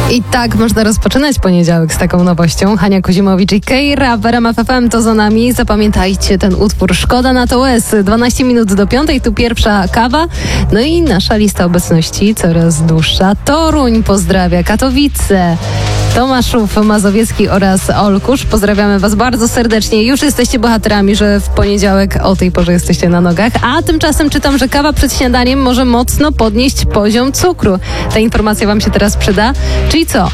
I tak można rozpoczynać poniedziałek z taką nowością. Hania Kozimowicz i Keira w RMF FM to za nami. Zapamiętajcie ten utwór. Szkoda na to łez. 12 minut do 5. Tu pierwsza kawa. No i nasza lista obecności coraz dłuższa. Toruń pozdrawia, Katowice, Tomaszów Mazowiecki oraz Olkusz. Pozdrawiamy Was bardzo serdecznie. Już jesteście bohaterami, że w poniedziałek o tej porze jesteście na nogach. A tymczasem czytam, że kawa przed śniadaniem może mocno podnieść poziom cukru. Ta informacja Wam się teraz przyda. Czyli co?